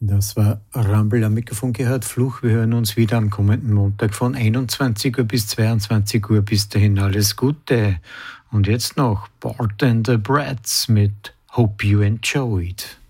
Das war Rumble am Mikrofon gehört. Fluch, wir hören uns wieder am kommenden Montag von 21 Uhr bis 22 Uhr. Bis dahin alles Gute. Und jetzt noch Bart and the Brats mit Hope You Enjoyed.